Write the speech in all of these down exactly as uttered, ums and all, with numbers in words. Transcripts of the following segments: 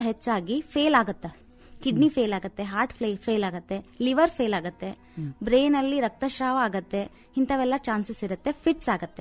ಹೆಚ್ಚಾಗಿ ಫೇಲ್ ಆಗುತ್ತೆ. Kidney fail ಆಗತ್ತೆ, ಹಾರ್ಟ್ ಫೇಲ್ ಆಗತ್ತೆ, ಲಿವರ್ ಫೇಲ್ ಆಗತ್ತೆ, ಬ್ರೈನ್ ಅಲ್ಲಿ ರಕ್ತಸ್ರಾವ ಆಗತ್ತೆ, ಇಂಥವೆಲ್ಲ ಚಾನ್ಸಸ್ ಇರುತ್ತೆ. ಫಿಟ್ಸ್ ಆಗತ್ತೆ.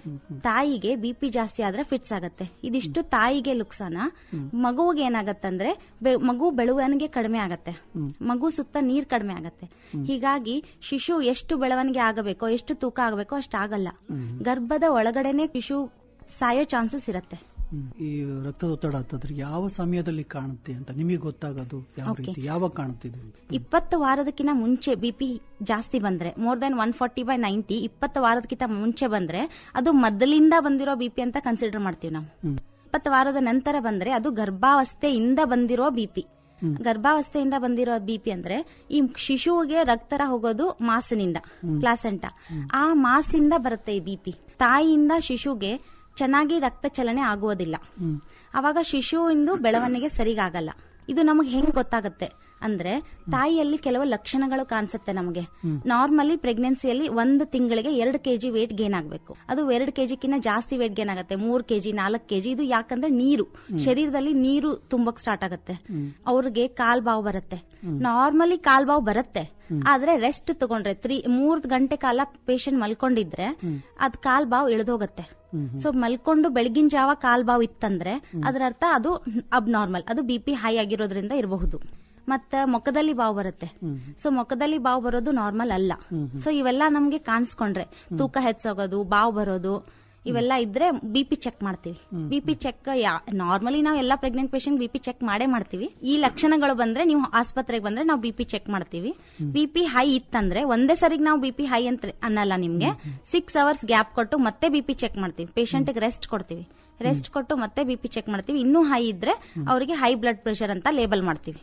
ತಾಯಿಗೆ ಬಿಪಿ ಜಾಸ್ತಿ ಆದ್ರೆ ಫಿಟ್ಸ್ ಆಗತ್ತೆ. ಇದಿಷ್ಟು ತಾಯಿಗೆ ಲುಕ್ಸಾನ. ಮಗುವಿಗೆ ಏನಾಗತ್ತಂದ್ರೆ ಮಗು ಬೆಳವಣಿಗೆ ಕಡಿಮೆ ಆಗತ್ತೆ, ಮಗು ಸುತ್ತ ನೀರ್ ಕಡಿಮೆ ಆಗತ್ತೆ. ಹೀಗಾಗಿ ಶಿಶು ಎಷ್ಟು ಬೆಳವಣಿಗೆ ಆಗಬೇಕೋ, ಎಷ್ಟು ತೂಕ ಆಗಬೇಕೋ ಅಷ್ಟು ಆಗಲ್ಲ. ಗರ್ಭದ ಒಳಗಡೆನೆ ಶಿಶು ಸಾಯೋ ಚಾನ್ಸಸ್ ಇರುತ್ತೆ. ಈ ರಕ್ತದೊತ್ತಡ ಹತ್ತದ್ರೆ ಯಾವ ಸಮಯದಲ್ಲಿ ಕಾಣುತ್ತೆ ಅಂತ ನಿಮಗೆ ಗೊತ್ತಾಗೋದು ಯಾವ ರೀತಿ, ಯಾವಾಗ ಕಾಣುತ್ತೆ? ಇಪ್ಪತ್ತು ವಾರದಕ್ಕಿಂತ ಮುಂಚೆ ಬಿಪಿ ಜಾಸ್ತಿ ಬಂದ್ರೆ, more than one forty by ninety, ಇಪ್ಪತ್ತು ವಾರದಕ್ಕಿಂತ ಮುಂಚೆ ಬಂದ್ರೆ ಅದು ಮೊದಲಿಂದ ಬಂದಿರೋ ಬಿಪಿ ಅಂತ ಕನ್ಸಿಡರ್ ಮಾಡ್ತೀವಿ ನಾವು. ಇಪ್ಪತ್ತು ವಾರದ ನಂತರ ಬಂದ್ರೆ ಅದು ಗರ್ಭಾವಸ್ಥೆಯಿಂದ ಬಂದಿರೋ ಬಿಪಿ. ಗರ್ಭಾವಸ್ಥೆಯಿಂದ ಬಂದಿರೋ ಬಿಪಿ ಅಂದ್ರೆ ಈ ಶಿಶುವಿಗೆ ರಕ್ತ ಹೋಗೋದು ಮಾಸಿನಿಂದ, ಪ್ಲಾಸೆಂಟಾ, ಆ ಮಾಸಿಂದ ಬರುತ್ತೆ ಈ ಬಿಪಿ. ತಾಯಿಯಿಂದ ಶಿಶುಗೆ ಚೆನ್ನಾಗಿ ರಕ್ತ ಚಲನೆ ಆಗುವುದಿಲ್ಲ. ಅವಾಗ ಶಿಶುವಿಂದು ಬೆಳವಣಿಗೆ ಸರಿಗಾಗಲ್ಲ. ಇದು ನಮಗೆ ಹೆಂಗ್ ಗೊತ್ತಾಗುತ್ತೆ ಅಂದ್ರೆ ತಾಯಿಯಲ್ಲಿ ಕೆಲವು ಲಕ್ಷಣಗಳು ಕಾಣಿಸುತ್ತೆ ನಮಗೆ. ನಾರ್ಮಲಿ ಪ್ರೆಗ್ನೆನ್ಸಿಯಲ್ಲಿ ಒಂದು ತಿಂಗಳಿಗೆ ಎರಡು ಕೆಜಿ ವೇಟ್ ಗೇನ್ ಆಗಬೇಕು. ಅದು ಎರಡು ಕೆಜಿಕಿನ್ನ ಜಾಸ್ತಿ ವೇಟ್ ಗೇನ್ ಆಗುತ್ತೆ, ಮೂರ್ ಕೆಜಿ ನಾಲ್ಕು ಕೆಜಿ. ಇದು ಯಾಕಂದ್ರೆ ನೀರು ಶರೀರದಲ್ಲಿ ನೀರು ತುಂಬಕ್ ಸ್ಟಾರ್ಟ್ ಆಗುತ್ತೆ. ಅವ್ರಿಗೆ ಕಾಲ್ ಬಾವು ಬರುತ್ತೆ. ನಾರ್ಮಲಿ ಕಾಲ್ ಬಾವು ಬರುತ್ತೆ, ಆದ್ರೆ ರೆಸ್ಟ್ ತಗೊಂಡ್ರೆ ತ್ರೀ ಮೂರ್ ಗಂಟೆ ಕಾಲ ಪೇಷಂಟ್ ಮಲ್ಕೊಂಡಿದ್ರೆ ಅದ್ ಕಾಲ್ ಬಾವು ಇಳಿದೋಗತ್ತೆ. ಸೊ ಮಲ್ಕೊಂಡು ಬೆಳಗಿನ ಜಾವ ಕಾಲ್ ಬಾವು ಇತ್ತಂದ್ರೆ ಅದರ ಅರ್ಥ ಅದು ಅಬ್ ನಾರ್ಮಲ್, ಅದು ಬಿಪಿ ಹೈ ಆಗಿರೋದ್ರಿಂದ ಇರಬಹುದು. ಮತ್ತ ಮುಖದಲ್ಲಿ ಬಾವು ಬರುತ್ತೆ. ಸೊ ಮುಖದಲ್ಲಿ ಬಾವು ಬರೋದು ನಾರ್ಮಲ್ ಅಲ್ಲ. ಸೊ ಇವೆಲ್ಲ ನಮ್ಗೆ ಕಾಣಿಸ್ಕೊಂಡ್ರೆ ತೂಕ ಹೆಚ್ಚಾಗೋದು, ಬಾವು ಬರೋದು, ಇವೆಲ್ಲ ಇದ್ರೆ ಬಿಪಿ ಚೆಕ್ ಮಾಡ್ತೀವಿ. ಬಿಪಿ ಚೆಕ್ ನಾರ್ಮಲಿ ನಾವು ಎಲ್ಲಾ ಪ್ರೆಗ್ನೆಂಟ್ ಪೇಷಂಟ್ ಬಿಪಿ ಚೆಕ್ ಮಾಡೇ ಮಾಡ್ತೀವಿ. ಈ ಲಕ್ಷಣಗಳು ಬಂದ್ರೆ ನೀವು ಆಸ್ಪತ್ರೆಗೆ ಬಂದ್ರೆ ನಾವು ಬಿಪಿ ಚೆಕ್ ಮಾಡ್ತೀವಿ. ಬಿಪಿ ಹೈ ಇತ್ತಂದ್ರೆ ಒಂದೇ ಸರಿಗೆ ನಾವು ಬಿಪಿ ಹೈ ಅಂತ ಅನ್ನಲ್ಲ, ನಿಮ್ಗೆ ಸಿಕ್ಸ್ ಅವರ್ಸ್ ಗ್ಯಾಪ್ ಕೊಟ್ಟು ಮತ್ತೆ ಬಿಪಿ ಚೆಕ್ ಮಾಡ್ತೀವಿ. ಪೇಷಂಟ್ ರೆಸ್ಟ್ ಕೊಡ್ತೀವಿ, ರೆಸ್ಟ್ ಕೊಟ್ಟು ಮತ್ತೆ ಬಿಪಿ ಚೆಕ್ ಮಾಡ್ತೀವಿ. ಇನ್ನೂ ಹೈ ಇದ್ರೆ ಅವರಿಗೆ ಹೈ ಬ್ಲಡ್ ಪ್ರೆಷರ್ ಅಂತ ಲೇಬಲ್ ಮಾಡ್ತೀವಿ.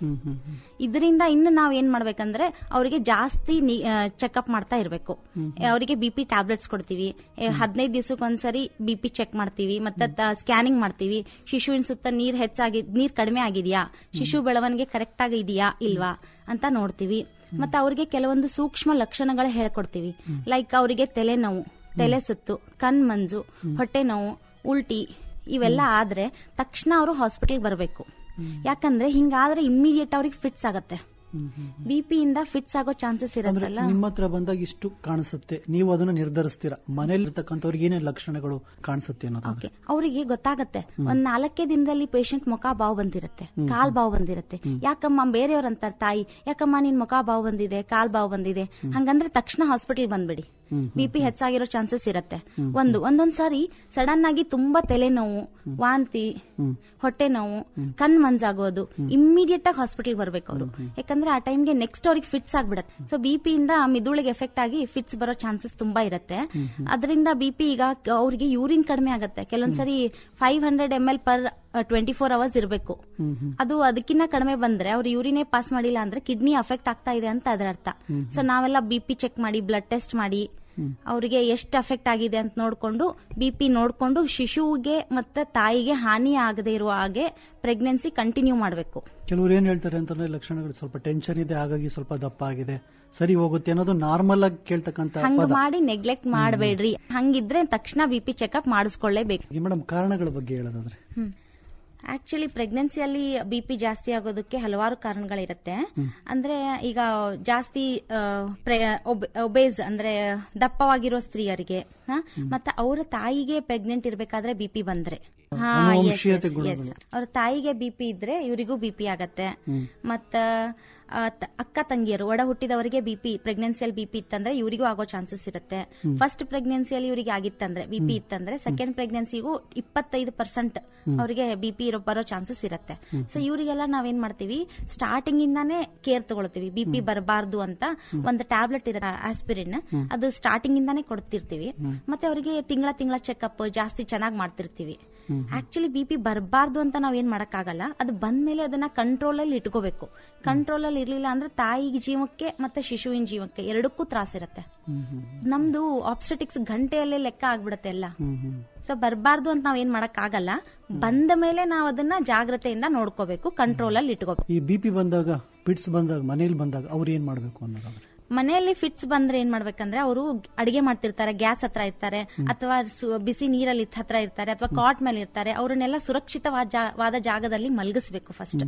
ಇದರಿಂದ ಇನ್ನು ನಾವ್ ಏನ್ ಮಾಡ್ಬೇಕಂದ್ರೆ ಅವರಿಗೆ ಜಾಸ್ತಿ ಚೆಕ್ಅಪ್ ಮಾಡ್ತಾ ಇರ್ಬೇಕು. ಅವರಿಗೆ ಬಿಪಿ ಟ್ಯಾಬ್ಲೆಟ್ಸ್ ಕೊಡ್ತೀವಿ. ಹದಿನೈದು ದಿವಸಕ್ಕೊಂದ್ಸರಿ ಬಿಪಿ ಚೆಕ್ ಮಾಡ್ತೀವಿ, ಮತ್ತೆ ಸ್ಕ್ಯಾನಿಂಗ್ ಮಾಡ್ತೀವಿ. ಶಿಶುವಿನ ಸುತ್ತ ನೀರ್ ಹೆಚ್ಚಾಗಿ ನೀರ್ ಕಡಿಮೆ ಆಗಿದೆಯಾ, ಶಿಶು ಬೆಳವಣಿಗೆ ಕರೆಕ್ಟ್ ಆಗಿ ಇದೆಯಾ ಇಲ್ವಾ ಅಂತ ನೋಡ್ತೀವಿ. ಮತ್ತೆ ಅವರಿಗೆ ಕೆಲವೊಂದು ಸೂಕ್ಷ್ಮ ಲಕ್ಷಣಗಳು ಹೇಳ್ಕೊಡ್ತೀವಿ. ಲೈಕ್ ಅವರಿಗೆ ತಲೆನೋವು, ತಲೆ ಸುತ್ತು, ಕಣ್ ಮಂಜು, ಹೊಟ್ಟೆ ನೋವು, ಉಲ್ಟಿ, ಇವೆಲ್ಲ ಆದ್ರೆ ತಕ್ಷಣ ಅವರು ಹಾಸ್ಪಿಟಲ್ ಬರಬೇಕು. ಯಾಕಂದ್ರೆ ಹಿಂಗಾದ್ರೆ ಇಮ್ಮಿಡಿಯೇಟ್ ಅವ್ರಿಗೆ ಫಿಟ್ಸ್ ಆಗತ್ತೆ. ಬಿಪಿ ಇಂದ ಫಿಟ್ಸ್ ಆಗೋ ಚಾನ್ಸಸ್ ಇರತ್ತಲ್ಲ. ನಿಮ್ಮ ಹತ್ರ ಬಂದಾಗ ಇಷ್ಟು ಕಾಣಿಸುತ್ತೆ, ನೀವು ಅದನ್ನ ನಿರ್ಧರಿಸ್ತೀರಾ. ಮನೇಲಿ ಇರ್ತಕ್ಕಂಥವ್ರಿಗೆ ಏನೇನು ಲಕ್ಷಣಗಳು ಕಾಣಿಸುತ್ತೆ ಅನ್ನೋದು ಅವರಿಗೆ ಗೊತ್ತಾಗತ್ತೆ. ಒಂದ್ ನಾಲ್ಕೇ ದಿನದಲ್ಲಿ ಪೇಷಂಟ್ ಮುಖ ಬಾವು ಬಂದಿರತ್ತೆ, ಕಾಲ್ ಬಾವು ಬಂದಿರತ್ತೆ. ಯಾಕಮ್ಮ ಬೇರೆಯವ್ರಂತಾರ ತಾಯಿ, ಯಾಕಮ್ಮ ನಿನ್ ಮುಖ ಬಾವು ಬಂದಿದೆ, ಕಾಲ್ ಬಾವು ಬಂದಿದೆ, ಹಂಗಂದ್ರೆ ತಕ್ಷಣ ಹಾಸ್ಪಿಟಲ್ ಬಂದ್ಬಿಡಿ. ಬಿಪಿ ಹೆಚ್ಚಾಗಿರೋ ಚಾನ್ಸಸ್ ಇರತ್ತೆ. ಒಂದು ಒಂದೊಂದ್ ಸಾರಿ ಸಡನ್ ಆಗಿ ತುಂಬಾ ತಲೆನೋವು, ವಾಂತಿ, ಹೊಟ್ಟೆ ನೋವು, ಕಣ್ ಮಂಜಾಗೋದು, ಇಮ್ಮಿಡಿಯೇಟ್ ಆಗಿ ಹಾಸ್ಪಿಟಲ್ ಬರ್ಬೇಕು ಅವರು. ಯಾಕಂದ್ರೆ ಆ ಟೈಮ್ಗೆ ನೆಕ್ಸ್ಟ್ ಅವ್ರಿಗೆ ಫಿಟ್ಸ್ ಆಗ್ಬಿಡತ್ತೆ. ಸೊ ಬಿಪಿ ಇಂದ ಮಿದುಳಿಗೆ ಎಫೆಕ್ಟ್ ಆಗಿ ಫಿಟ್ಸ್ ಬರೋ ಚಾನ್ಸಸ್ ತುಂಬಾ ಇರತ್ತೆ. ಅದರಿಂದ ಬಿಪಿ ಈಗ ಅವ್ರಿಗೆ ಯೂರಿನ್ ಕಡಿಮೆ ಆಗತ್ತೆ. ಕೆಲವೊಂದ್ಸರಿ five hundred M L per twenty four hours ಇರಬೇಕು. ಅದು ಅದಕ್ಕಿಂತ ಕಡಿಮೆ ಬಂದ್ರೆ ಅವ್ರು ಯೂರಿನೇ ಪಾಸ್ ಮಾಡಿಲ್ಲ ಅಂದ್ರೆ ಕಿಡ್ನಿ ಅಫೆಕ್ಟ್ ಆಗ್ತಾ ಇದೆ ಅಂತ ಅದರ ಅರ್ಥ. ಸೊ ನಾವೆಲ್ಲ ಬಿಪಿ ಚೆಕ್ ಮಾಡಿ, ಬ್ಲಡ್ ಟೆಸ್ಟ್ ಮಾಡಿ, ಅವರಿಗೆ ಎಷ್ಟು ಅಫೆಕ್ಟ್ ಆಗಿದೆ ಅಂತ ನೋಡ್ಕೊಂಡು, ಬಿಪಿ ನೋಡ್ಕೊಂಡು ಶಿಶುವಿಗೆ ಮತ್ತೆ ತಾಯಿಗೆ ಹಾನಿ ಆಗದೆ ಇರುವ ಹಾಗೆ ಪ್ರೆಗ್ನೆನ್ಸಿ ಕಂಟಿನ್ಯೂ ಮಾಡಬೇಕು. ಕೆಲವರು ಏನ್ ಹೇಳ್ತಾರೆ ಅಂತಂದ್ರೆ ಲಕ್ಷಣಗಳು ಸ್ವಲ್ಪ ಟೆನ್ಷನ್ ಇದೆ, ಹಾಗಾಗಿ ಸ್ವಲ್ಪ ದಪ್ಪ ಆಗಿದೆ, ಸರಿ ಹೋಗುತ್ತೆ ಅನ್ನೋದು ನಾರ್ಮಲ್ ಆಗಿ ಕೇಳ್ತಕ್ಕಂತ. ಹಂಗ ಮಾಡಿ ನೆಗ್ಲೆಕ್ಟ್ ಮಾಡಬೇಡ್ರಿ. ಹಂಗಿದ್ರೆ ತಕ್ಷಣ ಬಿಪಿ ಚೆಕ್ಅಪ್ ಮಾಡಿಸ್ಕೊಳ್ಳೇಬೇಕು. ಮೇಡಮ್, ಕಾರಣಗಳ ಬಗ್ಗೆ ಹೇಳೋದಾದ್ರೆ ಆಕ್ಚುಲಿ ಪ್ರೆಗ್ನೆನ್ಸಿಯಲ್ಲಿ ಬಿಪಿ ಜಾಸ್ತಿ ಆಗೋದಕ್ಕೆ ಹಲವಾರು ಕಾರಣಗಳಿರುತ್ತೆ. ಅಂದ್ರೆ ಈಗ ಜಾಸ್ತಿ ಒಬೇಸ್ ಅಂದ್ರೆ ದಪ್ಪವಾಗಿರೋ ಸ್ತ್ರೀಯರಿಗೆ, ಮತ್ತೆ ಅವರ ತಾಯಿಗೆ ಪ್ರೆಗ್ನೆಂಟ್ ಇರ್ಬೇಕಾದ್ರೆ ಬಿಪಿ ಬಂದ್ರೆ, ಅವ್ರ ತಾಯಿಗೆ ಬಿಪಿ ಇದ್ರೆ ಇವರಿಗೂ ಬಿಪಿ ಆಗತ್ತೆ. ಮತ್ತ ಅಕ್ಕ ತಂಗಿಯರು, ಒಡ ಹುಟ್ಟಿದವರಿಗೆ ಬಿಪಿ ಪ್ರೆಗ್ನೆನ್ಸಿಯಲ್ಲಿ ಬಿಪಿ ಇತ್ತಂದ್ರೆ ಇವರಿಗೂ ಆಗೋ ಚಾನ್ಸಸ್ ಇರುತ್ತೆ. ಫಸ್ಟ್ ಪ್ರೆಗ್ನೆನ್ಸಿಯಲ್ಲಿ ಇವರಿಗೆ ಆಗಿತ್ತಂದ್ರೆ ಬಿಪಿ ಇತ್ತಂದ್ರೆ ಸೆಕೆಂಡ್ ಪ್ರೆಗ್ನೆನ್ಸಿಗೂ ಇಪ್ಪತ್ತೈದು ಪರ್ಸೆಂಟ್ ಅವರಿಗೆ ಬಿಪಿ ಇರೋ ಬರೋ ಚಾನ್ಸಸ್ ಇರುತ್ತೆ. ಸೊ ಇವರಿಗೆಲ್ಲ ನಾವೇನ್ ಮಾಡ್ತೀವಿ, ಸ್ಟಾರ್ಟಿಂಗ್ ಇಂದಾನೇ ಕೇರ್ ತಗೊಳ್ತೀವಿ. ಬಿಪಿ ಬರಬಾರ್ದು ಅಂತ ಒಂದು ಟ್ಯಾಬ್ಲೆಟ್ ಇರುತ್ತೆ, ಆಸ್ಪಿರಿನ್, ಅದು ಸ್ಟಾರ್ಟಿಂಗ್ ಇಂದಾನೇ ಕೊಡ್ತಿರ್ತೀವಿ. ಮತ್ತೆ ಅವರಿಗೆ ತಿಂಗಳ ತಿಂಗಳ ಚೆಕ್ಅಪ್ ಜಾಸ್ತಿ ಚೆನ್ನಾಗಿ ಮಾಡ್ತಿರ್ತೀವಿ. ಆಕ್ಚುಲಿ ಬಿಪಿ ಬರಬಾರ್ದು ಅಂತ ನಾವ್ ಏನ್ ಮಾಡಕ್ಕಾಗಲ್ಲ. ಅದು ಬಂದ್ಮೇಲೆ ಅದನ್ನ ಕಂಟ್ರೋಲ್ ಅಲ್ಲಿ ಇಟ್ಕೋಬೇಕು. ಕಂಟ್ರೋಲ್ ಅಲ್ಲಿ ಇರ್ಲಿಲ್ಲ ಅಂದ್ರೆ ತಾಯಿಗೆ ಜೀವಕ್ಕೆ ಮತ್ತೆ ಶಿಶುವಿನ ಜೀವಕ್ಕೆ ಎರಡಕ್ಕೂ ತ್ರಾಸಿರತ್ತೆ. ನಮ್ದು ಆಬ್ಸ್ಟೆಟಿಕ್ಸ್ ಗಂಟೆಯಲ್ಲೇ ಲೆಕ್ಕ ಆಗ್ಬಿಡತ್ತೆ ಎಲ್ಲ. ಸೊ ಬರಬಾರ್ದು ಅಂತ ನಾವ್ ಏನ್ ಮಾಡಕ್ ಆಗಲ್ಲ. ಬಂದ ಮೇಲೆ ನಾವ್ ಅದನ್ನ ಜಾಗ್ರತೆಯಿಂದ ನೋಡ್ಕೋಬೇಕು, ಕಂಟ್ರೋಲ್ ಅಲ್ಲಿ ಇಟ್ಕೋಬೇಕು. ಈ ಬಿಪಿ ಬಂದಾಗ, ಪಿಟ್ಸ್ ಬಂದಾಗ, ಮನೇಲಿ ಬಂದಾಗ ಅವ್ರು ಏನ್ ಮಾಡ್ಬೇಕು ಅನ್ನೋದಾದ್ರೆ, ಮನೆಯಲ್ಲಿ ಫಿಟ್ಸ್ ಬಂದ್ರೆ ಏನ್ ಮಾಡ್ಬೇಕಂದ್ರೆ ಅವರು ಅಡಿಗೆ ಮಾಡ್ತಿರ್ತಾರೆ, ಗ್ಯಾಸ್ ಹತ್ರ ಇರ್ತಾರೆ, ಅಥವಾ ಬಿಸಿ ನೀರಲ್ಲಿ ಹತ್ರ ಇರ್ತಾರೆ, ಅಥವಾ ಕಾಟ್ ಮೇಲೆ ಇರ್ತಾರೆ. ಅವ್ರನ್ನೆಲ್ಲ ಸುರಕ್ಷಿತವಾದ ಜಾಗದಲ್ಲಿ ಮಲಗಿಸ್ಬೇಕು ಫಸ್ಟ್.